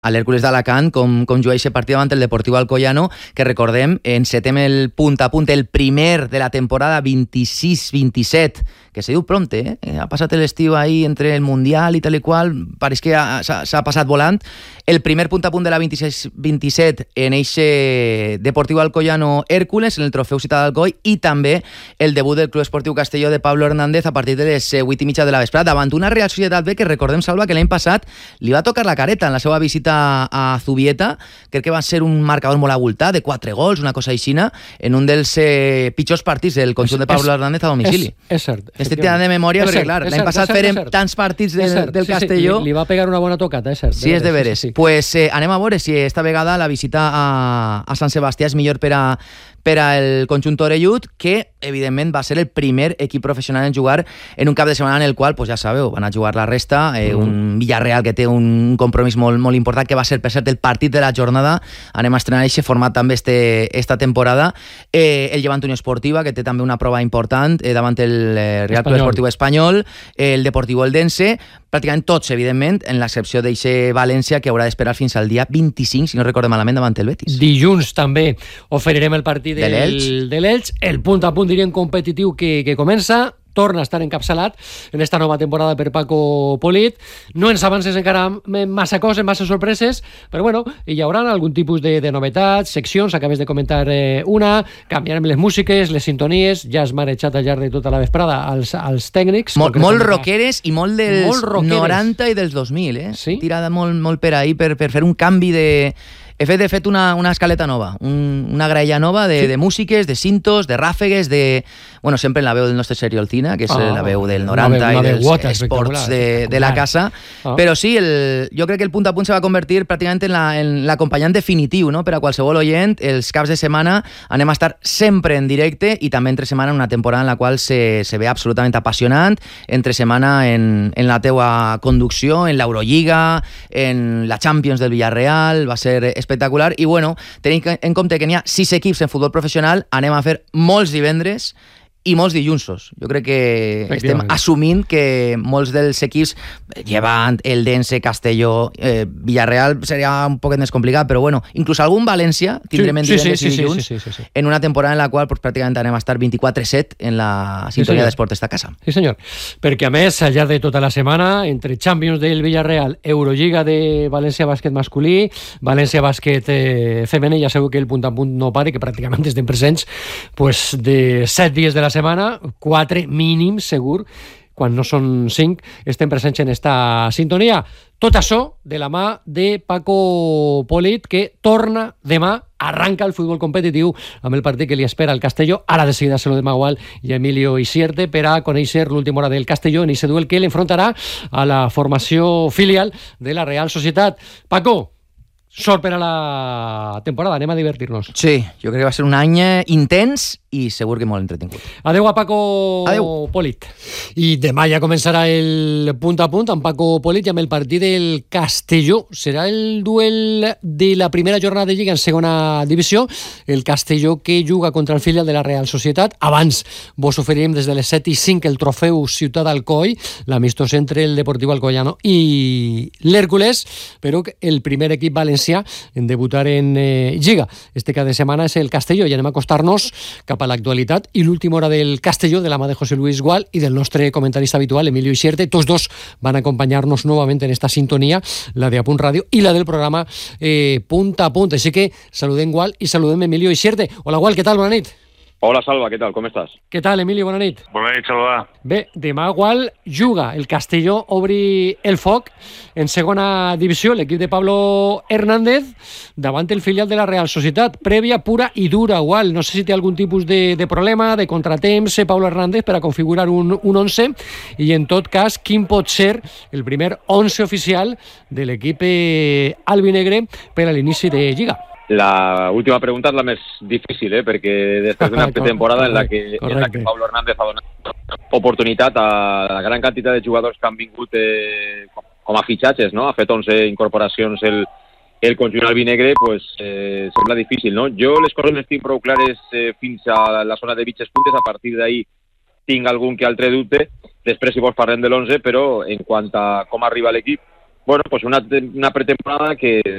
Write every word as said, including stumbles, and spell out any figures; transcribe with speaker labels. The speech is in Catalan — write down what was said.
Speaker 1: a l'Hèrcules d'Alacant com, com juga aquest partit davant el Deportiu Alcoyano, que recordem, encetem el punt a punt, el primer de la temporada vint-i-sis vint-i-set, que se diu prompte, eh? Ha passat l'estiu ahí entre el Mundial i tal i qual, pareix que s'ha passat volant. El primer punt a punt de la vint-i-sis vint-i-set en eixe Deportiu Alcoyano Hèrcules, en el trofeu Ciutat d'Alcoi, i també el debut del Club Esportiu Castelló de Pablo Hernández a partir de les vuit i mitja de la vesprada, davant una Real Societat B que recordem, Salva, que l'any passat li va tocar la careta en la seva visita a Zubieta. Crec que va ser un marcador molt abultat, de quatre gols, una cosa aixina, en un dels eh, pitjors partits del conjunt de Pablo és, Hernández a domicili.
Speaker 2: És, és cert.
Speaker 1: Estic tirant de memòria perquè, clar, l'any passat farem tants partits de, del
Speaker 2: sí,
Speaker 1: Castelló.
Speaker 2: Sí, li, li va pegar una bona tocata, és cert.
Speaker 1: Sí, és de veres. Sí, sí. Pues eh, anem a veure si esta vegada la visita a, a Sant Sebastià és millor per a per al conjunt orellut, que evidentment va ser el primer equip professional en jugar en un cap de setmana en el qual, pues ja sabeu, van a jugar la resta, eh, mm. un Villarreal que té un compromís molt, molt important, que va ser, per cert, el partit de la jornada. Anem a estrenar aquest format també este, esta temporada. Eh, el Llevant Unió Esportiva, que té també una prova important eh, davant el eh, Real Club Esportiu Espanyol, eh, el Deportivo Eldense, pràcticament tots, evidentment, en l'excepció d'eixe València, que haurà d'esperar fins al dia vint-i-cinc, si no recordo malament, davant el Betis.
Speaker 2: Dilluns també oferirem el partit de l'Elx, el punt a punt, diríem, competitiu que, que comença, torna a estar encapçalat en esta nova temporada per Paco Polit. No ens avances encara massa coses, massa sorpreses, però bueno, hi haurà algun tipus de, de novetats, seccions, acabes de comentar eh, una, canviarem les músiques, les sintonies, ja has marejat al llarg de tota la vesprada als, als tècnics.
Speaker 1: Molt, molt rockeres i molt dels molt noranta i dels dos mil, eh? Sí? Tirada molt, molt per ahí per, per fer un canvi de... He fet, he fet una, una escaleta nova, un, una graella nova de, sí. de músiques, de cintos, de ràfegues, de... Bueno, sempre en la veu del nostre Sergio Alcina, que és ah, la veu del noranta veu, i dels guata, esports de, de la casa. Ah. Però sí, el, jo crec que el punt a punt se va convertir pràcticament en, la, en l'acompanyant definitiu, no? Per a qualsevol oient. Els caps de setmana anem a estar sempre en directe i també entre setmana una temporada en la qual se, se ve absolutament apassionant. Entre setmana en, en la teua conducció, en l'Eurolliga, en la Champions del Villarreal, va ser espectacular. I bueno, tenim en compte que n'hi ha sis equips en futbol professional, anem a fer molts divendres i molts dilluns. Jo crec que estem assumint que molts dels equips, Llevant, Eldense, Castelló, eh, Villarreal, seria un poquet més complicat, però bueno, inclús algun València tindrem en divendres sí, sí, sí, i dilluns sí, sí, sí, sí, sí. en una temporada en la qual pues, pràcticament anem a estar vint-i-quatre set en la sintonia sí, d'Esport d'esta casa.
Speaker 2: Sí, senyor. Perquè a més, al llarg de tota la setmana, entre Champions del Villarreal, Eurolliga de València Bàsquet masculí, València Bàsquet eh, femení, ja sabeu que el punt a punt no pare, que pràcticament estem presents pues, de set dies de la setmana, quatre mínim segur, quan no són cinc, estem presents en esta sintonia. Tot això de la mà de Paco Polit, que torna demà, arranca el futbol competitiu amb el partit que li espera el Castelló. Ara de seguida se lo demà igual i Emilio Isierte per a conèixer l'última hora del Castelló en aquest duel que l'enfrontarà a la formació filial de la Real Societat. Paco, sort per a la temporada, anem a divertir-nos.
Speaker 1: Sí, jo crec que va ser un any intens i segur que molt entretingut.
Speaker 2: Adeu a Paco Adeu. Polit. I demà ja començarà el punt a punt amb Paco Polit i amb el partit del Castelló. Serà el duel de la primera jornada de Lliga en segona divisió. El Castelló que juga contra el filial de la Real Societat. Abans vos oferirem des de les set i cinc el trofeu Ciutat d'Alcoi, l'amistós entre el Deportiu Alcoyano i l'Hèrcules, però el primer equip valencià en debutar en eh, Lliga. Este cada setmana és el Castelló i anem a acostar-nos cap a l'actualitat i l'última hora del Castelló de la mà de José Luis Gual i del nostre comentarista habitual Emilio Isierte. Tots dos van a acompanyar-nos novament en esta sintonia, la de A Punt Ràdio i la del programa eh, Punt a Punt. Així que saludem Gual i saludem Emilio Isierte. Hola Gual, què tal? Bona nit.
Speaker 3: Hola Salva, què tal? Com estàs?
Speaker 2: Què tal, Emilio? Bona nit.
Speaker 3: Bona nit, Salva.
Speaker 2: Bé, demà Gual juga. El Castelló obri el foc en segona divisió, l'equip de Pablo Hernández davant el filial de la Real Societat. Prèvia pura i dura, Gual. No sé si té algun tipus de, de problema, de contratemps, Pablo Hernández, per a configurar un, un once, i en tot cas, quin pot ser el primer once oficial de l'equip eh, albinegre per a l'inici de Lliga.
Speaker 3: La última pregunta és la més difícil, eh? perquè després d'una temporada en la, que, en la que Pablo Hernández ha donat oportunitat a la gran quantitat de jugadors que han vingut eh, com a fitxatges, no? Ha fet onze incorporacions el, el conjunt albinegre, pues, eh, sembla difícil, no? Jo les coses les tinc prou clares eh, fins a la zona de mitges puntes, a partir d'ahir tinc algun que altre dubte, després si vols parlem de l'onze, però en quant a com arriba l'equip, bueno, pues una, una pretemporada que